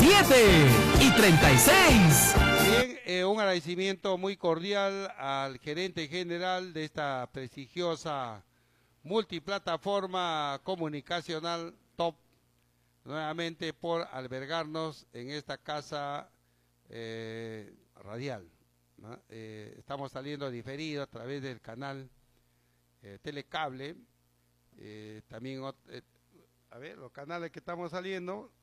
7:36. Bien, un agradecimiento muy cordial al gerente general de esta prestigiosa multiplataforma comunicacional Top, nuevamente por albergarnos en esta casa radial, ¿no? Estamos saliendo diferido a través del canal Telecable, también, a ver, los canales que estamos saliendo,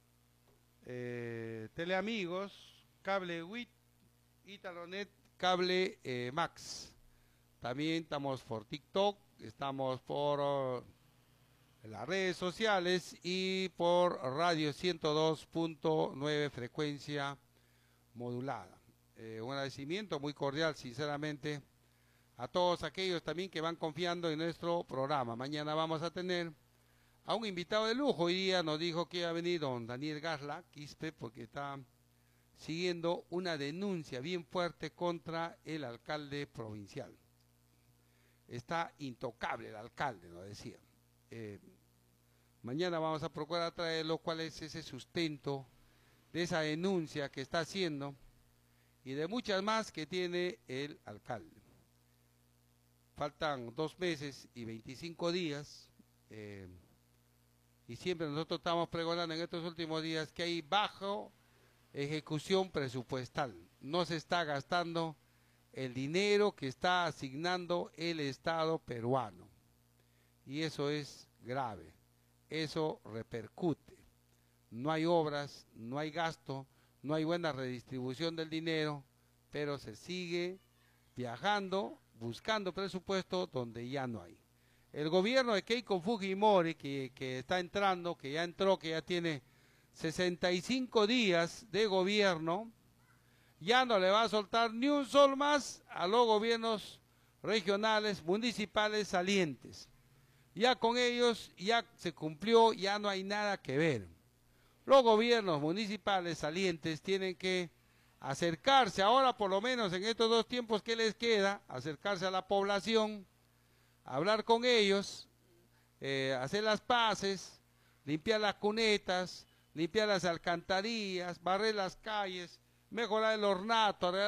Teleamigos, Cable WIT, Italonet, Cable Max. También estamos por TikTok, estamos por las redes sociales y por Radio 102.9 frecuencia modulada. Un agradecimiento muy cordial, sinceramente, a todos aquellos también que van confiando en nuestro programa. Mañana vamos a tener a un invitado de lujo. Hoy día nos dijo que iba a venir don Daniel Gasla, Quispe, porque está siguiendo una denuncia bien fuerte contra el alcalde provincial. Está intocable el alcalde, nos decía. Mañana vamos a procurar traerlo cuál es ese sustento de esa denuncia que está haciendo y de muchas más que tiene el alcalde. Faltan 2 meses y 25 días y siempre nosotros estamos pregonando en estos últimos días que hay bajo ejecución presupuestal. No se está gastando el dinero que está asignando el Estado peruano. Y eso es grave. Eso repercute. No hay obras, no hay gasto, no hay buena redistribución del dinero, pero se sigue viajando, buscando presupuesto donde ya no hay. El gobierno de Keiko Fujimori, que está entrando, que ya entró, que ya tiene 65 días de gobierno, ya no le va a soltar ni un sol más a los gobiernos regionales, municipales salientes. Ya con ellos ya se cumplió, ya no hay nada que ver. Los gobiernos municipales salientes tienen que acercarse, ahora por lo menos en estos 2 tiempos que les queda, acercarse a la población, hablar con ellos, hacer las paces, limpiar las cunetas, limpiar las alcantarillas, barrer las calles, mejorar el ornato,